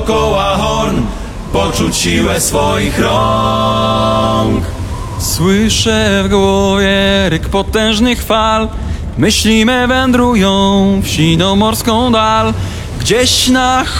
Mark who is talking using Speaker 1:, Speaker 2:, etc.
Speaker 1: Dookoła horn, poczuć siłę swoich rąk.
Speaker 2: Słyszę w głowie ryk potężnych fal. Myśli me wędrują w sinomorską dal. Gdzieś na